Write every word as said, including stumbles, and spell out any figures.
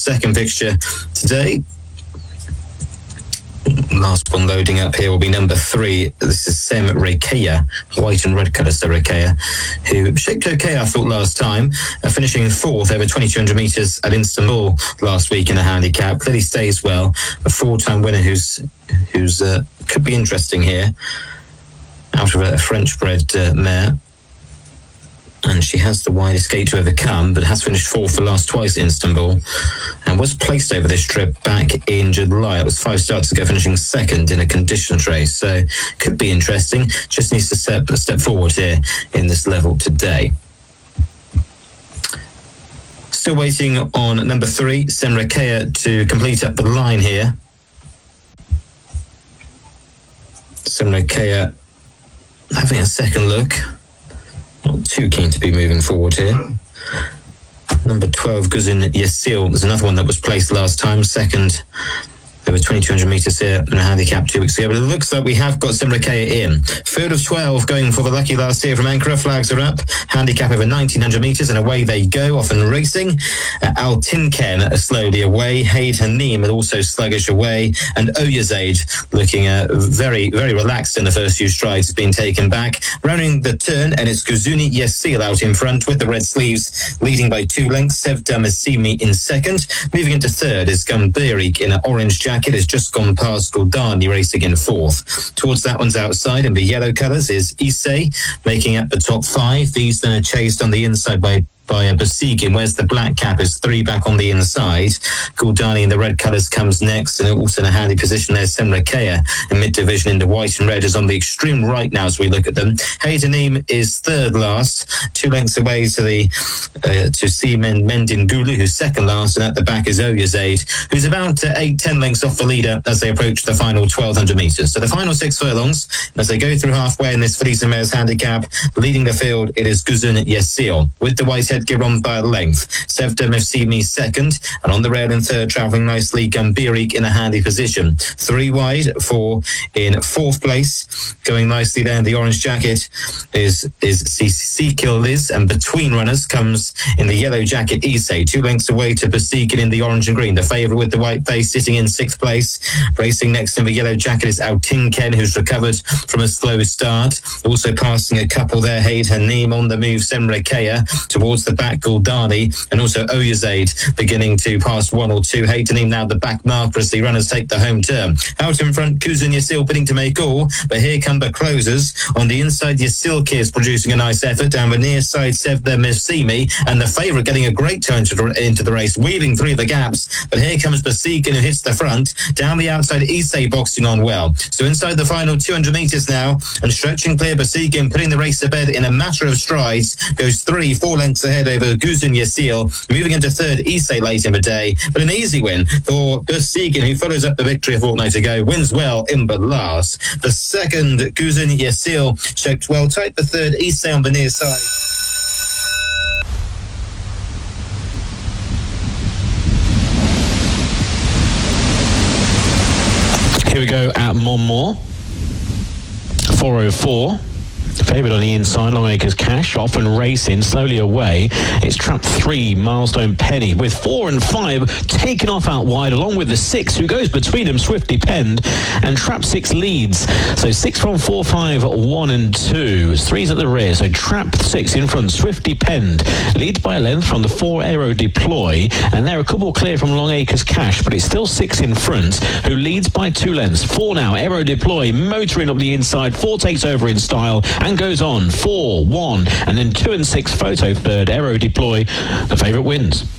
second fixture today. Last one loading up here will be number three. This is Sem Rekeya, white and red colour Sem Rekeya, who shaped okay, I thought, last time, uh, finishing fourth over twenty-two hundred metres at Istanbul last week in the handicap. Clearly stays well. A four-time winner who's who's uh, could be interesting here, out of a French-bred uh, mare. And she has the widest gate to overcome, but has finished fourth the last twice at Istanbul, and was placed over this trip back in July. It was five starts ago, finishing second in a conditions race. So could be interesting. Just needs to step a step forward here in this level today. Still waiting on number three, Sem Rekeya, to complete up the line here. Sem Rekeya having a second look. Not too keen to be moving forward here. Number twelve, Guzin Yesil. There's another one that was placed last time, second over twenty-two hundred metres here in a handicap two weeks ago. But it looks like we have got Sem Rekeya in. Third of twelve going for the lucky last here from Ankara. Flags are up. Handicap over nineteen hundred metres, and away they go, often racing. Uh, Al Tinken slowly away. Haid Hanim also sluggish away. And Oyazade looking uh, very, very relaxed in the first few strides, has been taken back. Rounding the turn, and it's Guzuni Yesil out in front with the red sleeves, leading by two lengths. Sevda Masimi in second. Moving into third is Gambirik in an orange jacket. Has just gone past Guldani, racing in fourth. Towards that one's outside in the yellow colours is Issei, making up the top five. These then are chased on the inside by by a Besigin. Where's the black cap? Is three back on the inside. Guldani in the red colours comes next, and also in a handy position there, Sem Rekeya in mid-division in the white and red is on the extreme right now as we look at them. Haid Hanim is third last, two lengths away to the uh, to Seaman Mendingulu, who's second last, and at the back is Oyazade, who's about uh, eight, ten lengths off the leader as they approach the final twelve hundred metres. So the final six furlongs, as they go through halfway in this Fillies and Mares handicap, leading the field, it is Guzun Yesil with the white head Giron by a length. Sevda Mefsimi second, and on the rail in third, travelling nicely, Gambirik in a handy position. Three wide, four in fourth place. Going nicely there in the orange jacket is is Sikil Liz, and between runners comes in the yellow jacket Issei, two lengths away to Besigin in the orange and green. The favourite with the white face sitting in sixth place. Racing next in the yellow jacket is Al Tinken, who's recovered from a slow start. Also passing a couple there, Haid Hanim on the move, Sem Rekeya towards the back, Guldani, and also Oyazade beginning to pass one or two. Haid Hanim now the back marker as the runners take the home turn. Out in front, Guzin Yesil bidding to make all, but here come the closers. On the inside, Yesil is producing a nice effort. Down the near side, Sevda Mefsimi, and the favourite getting a great turn to the, into the race, weaving through the gaps. But here comes Besigin, who hits the front. Down the outside, Issei boxing on well. So inside the final two hundred metres now, and stretching clear, Besigin putting the race to bed in a matter of strides, goes three, four lengths ahead over Guzin Yesil, moving into third, Issei late in the day, but an easy win for Besigin, who follows up the victory a fortnight ago, wins well in the last. The second, Guzin Yesil, checked well tight. The third, Issei on the near side. Here we go at Monmore. four oh four. Favourite on the inside, Longacres Cash, off and racing, slowly away. It's trap three, Milestone Penny, with four and five taken off out wide, along with the six, who goes between them, Swiftly Penned, and trap six leads. So six from four, five, one and two. Three's at the rear, so trap six in front, Swiftly Penned, leads by a length from the four Aero Deploy, and they're a couple clear from Longacres Cash, but it's still six in front, who leads by two lengths. Four now, Aero Deploy, motoring up the inside, four takes over in style, and goes on, four, one, and then two and six, Photo third, Aero Deploy, the favourite wins.